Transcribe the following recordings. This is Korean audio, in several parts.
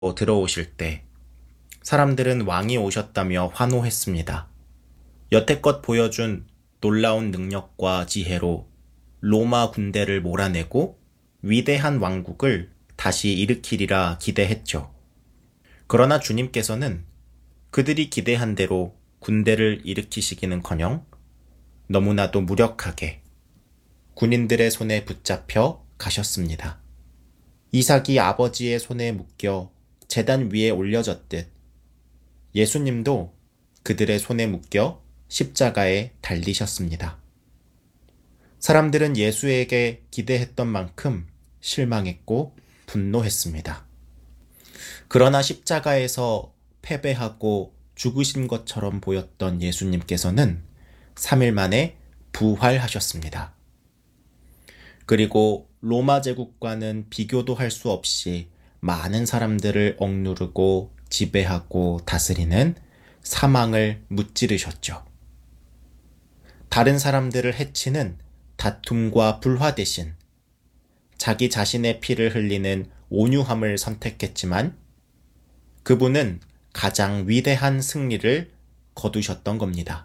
들어오실 때 사람들은 왕이 오셨다며 환호했습니다. 여태껏 보여준 놀라운 능력과 지혜로 로마 군대를 몰아내고 위대한 왕국을 다시 일으키리라 기대했죠. 그러나 주님께서는 그들이 기대한 대로 군대를 일으키시기는커녕 너무나도 무력하게 군인들의 손에 붙잡혀 가셨습니다. 이삭이 아버지의 손에 묶여 제단 위에 올려졌듯 예수님도 그들의 손에 묶여 십자가에 달리셨습니다. 사람들은 예수에게 기대했던 만큼 실망했고 분노했습니다. 그러나 십자가에서 패배하고 죽으신 것처럼 보였던 예수님께서는 3일 만에 부활하셨습니다. 그리고 로마 제국과는 비교도 할 수 없이 많은 사람들을 억누르고 지배하고 다스리는 사망을 무찌르셨죠. 다른 사람들을 해치는 다툼과 불화 대신 자기 자신의 피를 흘리는 온유함을 선택했지만 그분은 가장 위대한 승리를 거두셨던 겁니다.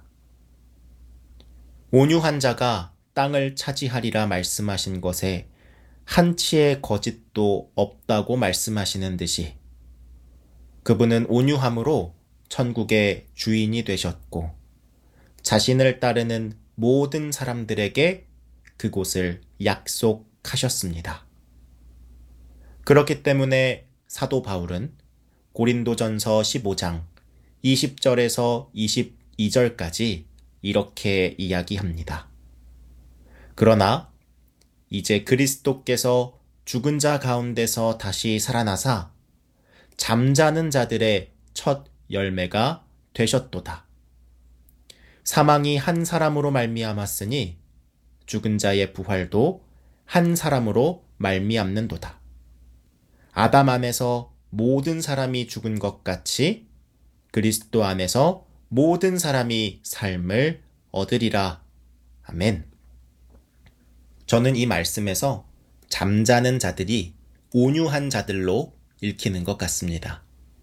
온유한 자가 땅을 차지하리라 말씀하신 것에 한치의 거짓도 없다고 말씀하시는 듯이 그분은 온유함으로 천국의 주인이 되셨고 자신을 따르는 모든 사람들에게 그곳을 약속하셨습니다. 그렇기 때문에 사도 바울은 고린도전서 15장 20절에서 22절까지 이렇게 이야기합니다. 그러나 이제 그리스도께서 죽은 자 가운데서 다시 살아나사 잠자는 자들의 첫 열매가 되셨도다. 사망이 한 사람으로 말미암았으니 죽은 자의 부활도 한 사람으로 말미암는도다. 아담 안에서 모든 사람이 죽은 것 같이 그리스도 안에서 모든 사람이 삶을 얻으리라. 아멘. 저는 이 말씀에서 잠자는 자들이 온유한 자들로 읽히는 것 같습니다.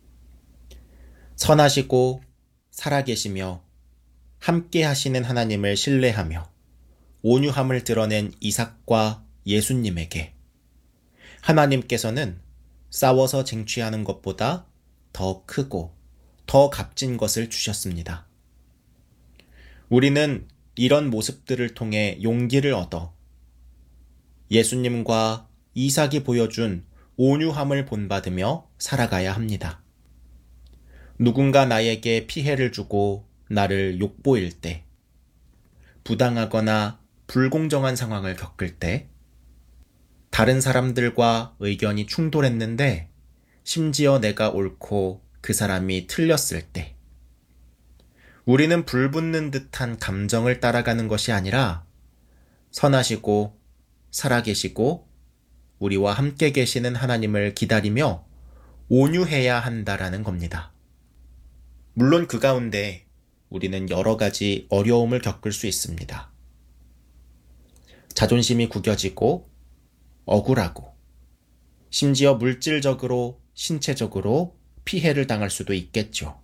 선하시고 살아계시며 함께 하시는 하나님을 신뢰하며 온유함을 드러낸 이삭과 예수님에게 하나님께서는 싸워서 쟁취하는 것보다 더 크고 더 값진 것을 주셨습니다. 우리는 이런 모습들을 통해 용기를 얻어 예수님과 이삭이 보여준 온유함을 본받으며 살아가야 합니다. 누군가 나에게 피해를 주고 나를 욕보일 때, 부당하거나 불공정한 상황을 겪을 때, 다른 사람들과 의견이 충돌했는데 심지어 내가 옳고 그 사람이 틀렸을 때, 우리는 불붙는 듯한 감정을 따라가는 것이 아니라 선하시고 살아계시고 우리와 함께 계시는 하나님을 기다리며 온유해야 한다라는 겁니다. 물론 그 가운데 우리는 여러 가지 어려움을 겪을 수 있습니다. 자존심이 구겨지고 억울하고 심지어 물질적으로 신체적으로 피해를 당할 수도 있겠죠.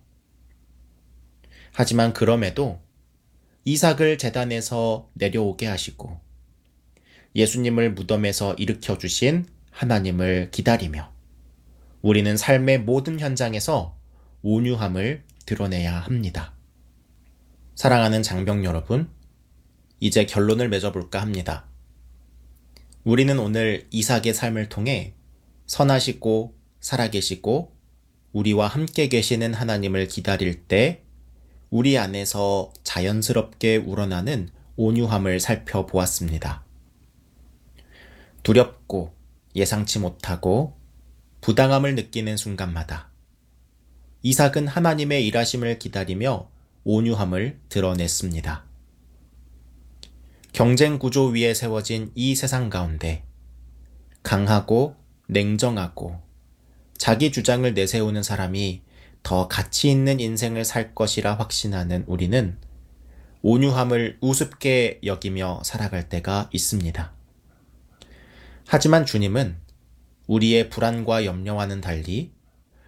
하지만 그럼에도 이삭을 제단에서 내려오게 하시고 예수님을 무덤에서 일으켜 주신 하나님을 기다리며 우리는 삶의 모든 현장에서 온유함을 드러내야 합니다. 사랑하는 장병 여러분, 이제 결론을 맺어볼까 합니다. 우리는 오늘 이삭의 삶을 통해 선하시고 살아계시고 우리와 함께 계시는 하나님을 기다릴 때 우리 안에서 자연스럽게 우러나는 온유함을 살펴보았습니다. 두렵고 예상치 못하고 부당함을 느끼는 순간마다 이삭은 하나님의 일하심을 기다리며 온유함을 드러냈습니다. 경쟁 구조 위에 세워진 이 세상 가운데 강하고 냉정하고 자기 주장을 내세우는 사람이 더 가치 있는 인생을 살 것이라 확신하는 우리는 온유함을 우습게 여기며 살아갈 때가 있습니다. 하지만 주님은 우리의 불안과 염려와는 달리